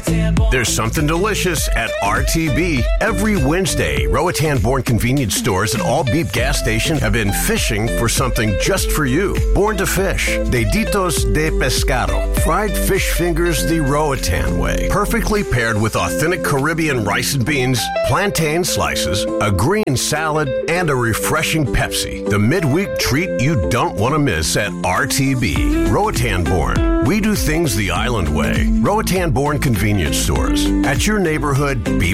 There's something delicious at RTB. Every Wednesday, Roatan-born convenience stores at all beep gas stations have been fishing for something just for you. Born to fish, deditos de pescado, fried fish fingers the Roatan way. Perfectly paired with authentic Caribbean rice and beans, plantain slices, a green salad, and a refreshing Pepsi. The midweek treat you don't want to miss at RTB. Roatan-born. We do things the island way. Roatan-born convenience stores. At your neighborhood beep